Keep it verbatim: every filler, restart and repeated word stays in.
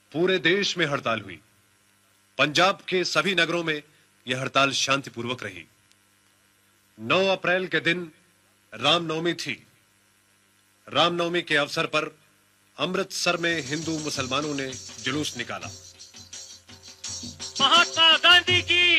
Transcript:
पूरे देश में हड़ताल हुई। पंजाब के सभी नगरों में यह हड़ताल शांतिपूर्वक रही। नौ अप्रैल के दिन रामनवमी थी। रामनवमी के अवसर पर अमृतसर में हिंदू मुसलमानों ने जुलूस निकाला। महात्मा गांधी की